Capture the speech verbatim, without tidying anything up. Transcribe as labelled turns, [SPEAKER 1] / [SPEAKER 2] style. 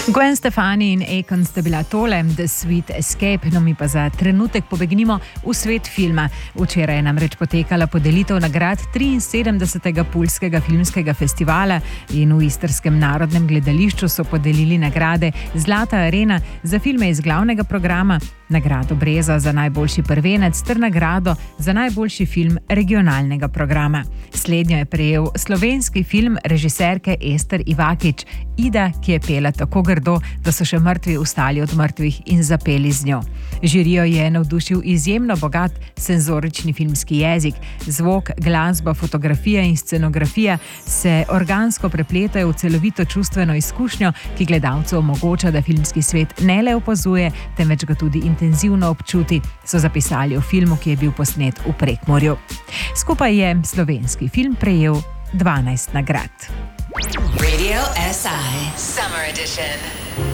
[SPEAKER 1] Gwen Stefani in Akon sta bila tole, The Sweet Escape, no mi pa za trenutek pobegnimo v svet filma. Včeraj je namreč potekala podelitev nagrad triinsedemdesetega Puljskega filmskega festivala in v istrskem narodnem gledališču so podelili nagrade Zlata arena za filme iz glavnega programa, nagrado Breza za najboljši prvenec ter nagrado za najboljši film regionalnega programa. Slednjo je prejel slovenski film režiserke Ester Ivakič, Ida, ki je pela tako grdo, da so še mrtvi vstali od mrtvih in zapeli z njo. Žirijo je navdušil izjemno bogat senzorični filmski jezik. Zvok, glasba, fotografija in scenografija se organsko prepletajo v celovito čustveno izkušnjo, ki gledalcu omogoča, da filmski svet ne le opazuje, temveč ga tudi intenzivno občuti, so zapisali v filmu, ki je bil posnet v Prekmurju. Skupaj je slovenski film prejel dvanajst nagrad.
[SPEAKER 2] Radio S I Summer Edition.